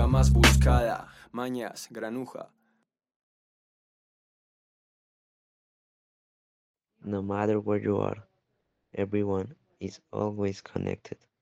droga más buscada. Mañas, granuja. No matter where you are, everyone is always connected.